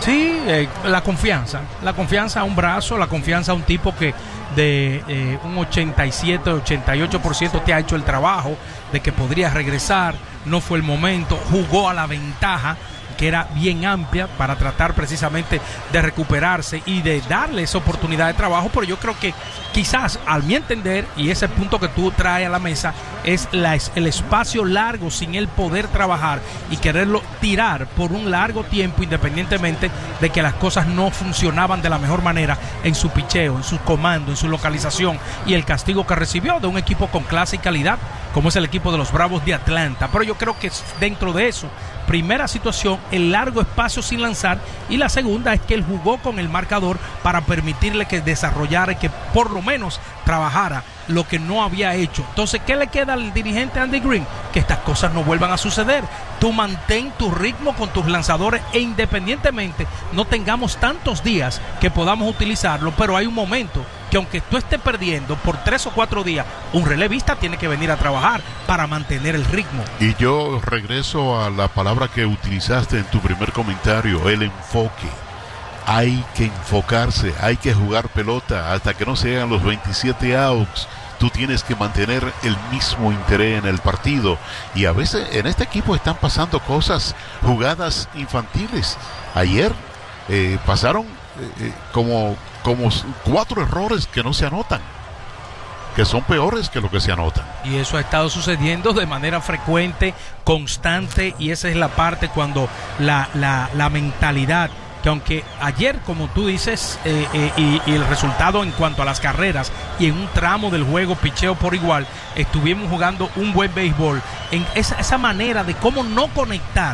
Sí, la confianza a un brazo, la confianza a un tipo que de un 87, 88% te ha hecho el trabajo, de que podría regresar, no fue el momento, jugó a la ventaja, que era bien amplia para tratar precisamente de recuperarse y de darle esa oportunidad de trabajo, pero yo creo que quizás, al mi entender, y ese punto que tú traes a la mesa, es el espacio largo sin él poder trabajar y quererlo tirar por un largo tiempo, independientemente de que las cosas no funcionaban de la mejor manera en su picheo, en su comando, en su localización, y el castigo que recibió de un equipo con clase y calidad como es el equipo de los Bravos de Atlanta. Pero yo creo que dentro de eso, primera situación, el largo espacio sin lanzar, y la segunda es que él jugó con el marcador para permitirle que desarrollara y que por lo menos trabajara lo que no había hecho. Entonces, ¿qué le queda al dirigente Andy Green? Que estas cosas no vuelvan a suceder. Tú mantén tu ritmo con tus lanzadores e independientemente no tengamos tantos días que podamos utilizarlo, pero hay un momento que aunque tú estés perdiendo por 3 o 4 días, un relevista tiene que venir a trabajar para mantener el ritmo. Y yo regreso a la palabra que utilizaste en tu primer comentario, el enfoque. Hay que enfocarse, hay que jugar pelota hasta que no se hagan los 27 outs. Tú tienes que mantener el mismo interés en el partido. Y a veces en este equipo están pasando cosas, jugadas infantiles. Ayer pasaron como 4 errores que no se anotan, que son peores que lo que se anotan. Y eso ha estado sucediendo de manera frecuente, constante, y esa es la parte cuando la mentalidad, que aunque ayer, como tú dices, y el resultado en cuanto a las carreras y en un tramo del juego, picheo por igual, estuvimos jugando un buen béisbol, en esa manera de cómo no conectar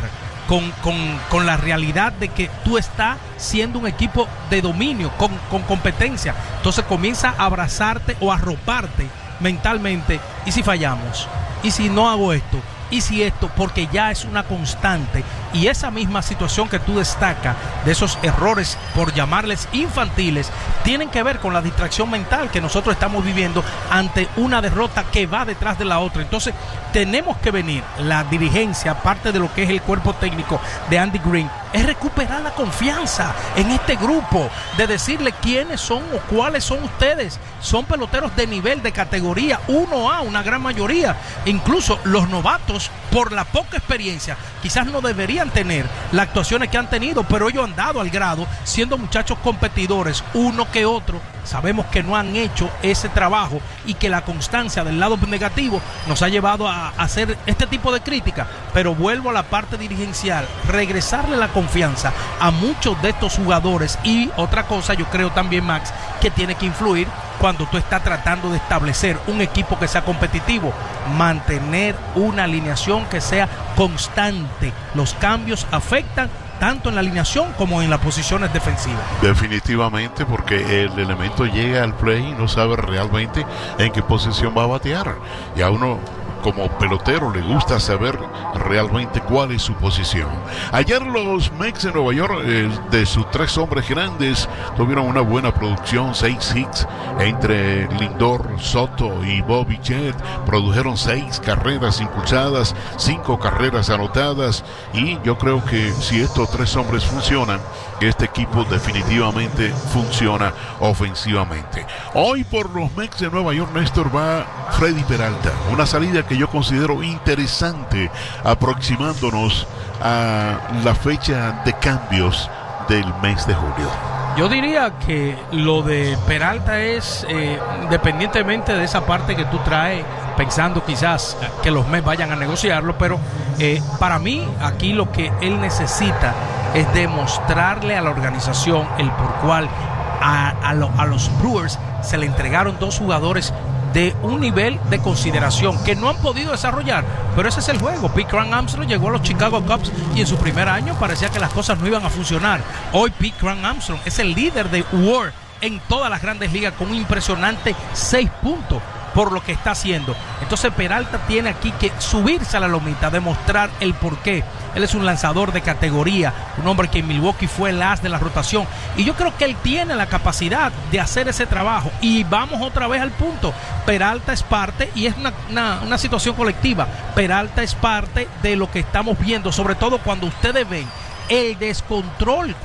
con la realidad de que tú estás siendo un equipo de dominio, con competencia. Entonces comienza a abrazarte o a arroparte mentalmente. ¿Y si fallamos? ¿Y si no hago esto? ¿Y si esto? Porque ya es una constante. Y esa misma situación que tú destacas de esos errores, por llamarles infantiles, tienen que ver con la distracción mental que nosotros estamos viviendo ante una derrota que va detrás de la otra. Entonces tenemos que venir, la dirigencia, aparte de lo que es el cuerpo técnico de Andy Green, es recuperar la confianza en este grupo, de decirle quiénes son o cuáles son ustedes. Son peloteros de nivel, de categoría 1A, una gran mayoría. Incluso los novatos, por la poca experiencia, quizás no deberían tener las actuaciones que han tenido, pero ellos han dado al grado, siendo muchachos competidores, uno que otro. Sabemos que no han hecho ese trabajo y que la constancia del lado negativo nos ha llevado a hacer este tipo de crítica. Pero vuelvo a la parte dirigencial, regresarle la confianza a muchos de estos jugadores. Y otra cosa, yo creo también, Max, que tiene que influir cuando tú estás tratando de establecer un equipo que sea competitivo, mantener una alineación que sea constante. Los cambios afectan tanto en la alineación como en las posiciones defensivas. Definitivamente, porque el elemento llega al play y no sabe realmente en qué posición va a batear. Y a uno, como pelotero, le gusta saber realmente cuál es su posición. Ayer los Mets de Nueva York, de sus 3 hombres grandes, tuvieron una buena producción, 6 hits entre Lindor, Soto y Bobby Chet. Produjeron 6 carreras impulsadas, 5 carreras anotadas, y yo creo que si estos 3 hombres funcionan, este equipo definitivamente funciona ofensivamente. Hoy por los Mets de Nueva York, Néstor, va Freddy Peralta, una salida que yo considero interesante, aproximándonos a la fecha de cambios del mes de julio. Yo diría que lo de Peralta es, independientemente de esa parte que tú traes, pensando quizás que los Mets vayan a negociarlo, pero para mí aquí lo que él necesita es demostrarle a la organización el por cual a los Brewers se le entregaron 2 jugadores de un nivel de consideración que no han podido desarrollar, pero ese es el juego. Pete Cronin-Armstrong llegó a los Chicago Cubs y en su primer año parecía que las cosas no iban a funcionar. Hoy Pete Cronin-Armstrong es el líder de WAR en todas las grandes ligas con un impresionante 6 puntos por lo que está haciendo. Entonces Peralta tiene aquí que subirse a la lomita, demostrar el porqué. Él es un lanzador de categoría, un hombre que en Milwaukee fue el as de la rotación, y yo creo que él tiene la capacidad de hacer ese trabajo. Y vamos otra vez al punto, Peralta es parte, y es una situación colectiva. Peralta es parte de lo que estamos viendo, sobre todo cuando ustedes ven el descontrol